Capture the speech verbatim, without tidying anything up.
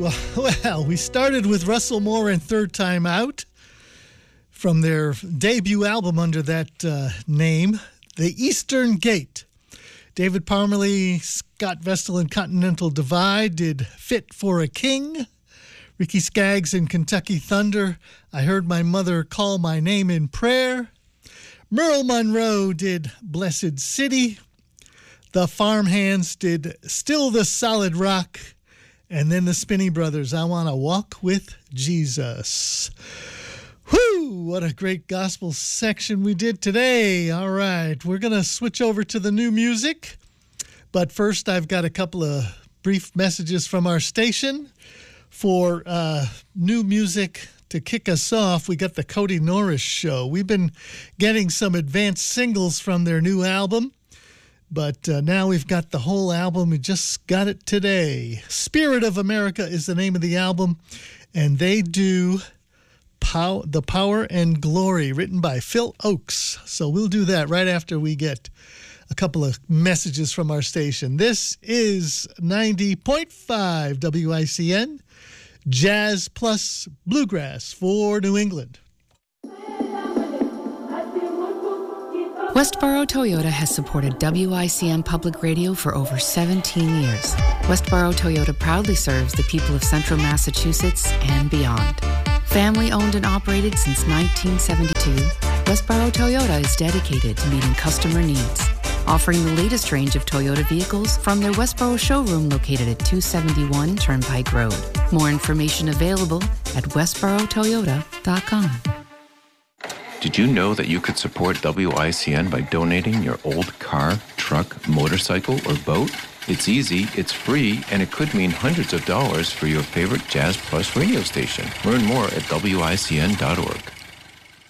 Well, we started with Russell Moore and Third Time Out from their debut album under that uh, name, The Eastern Gate. David Parmalee, Scott Vestal and Continental Divide did Fit for a King. Ricky Skaggs and Kentucky Thunder, I Heard My Mother Call My Name in Prayer. Merle Monroe did Blessed City. The Farmhands did Still the Solid Rock. And then the Spinney Brothers, I Want to Walk with Jesus. Whew, what a great gospel section we did today. All right, we're going to switch over to the new music. But first, I've got a couple of brief messages from our station. For uh, new music to kick us off, we got the Cody Norris Show. We've been getting some advanced singles from their new album. But uh, now we've got the whole album. We just got it today. Spirit of America is the name of the album. And they do Pow- The Power and Glory, written by Phil Oakes. So we'll do that right after we get a couple of messages from our station. This is ninety point five W I C N, Jazz plus Bluegrass for New England. Westboro Toyota has supported W I C N Public Radio for over seventeen years. Westboro Toyota proudly serves the people of Central Massachusetts and beyond. Family owned and operated since nineteen seventy-two, Westboro Toyota is dedicated to meeting customer needs, offering the latest range of Toyota vehicles from their Westboro showroom located at two seventy-one Turnpike Road. More information available at westboro toyota dot com. Did you know that you could support W I C N by donating your old car, truck, motorcycle, or boat? It's easy, it's free, and it could mean hundreds of dollars for your favorite Jazz Plus radio station. Learn more at W I C N dot org.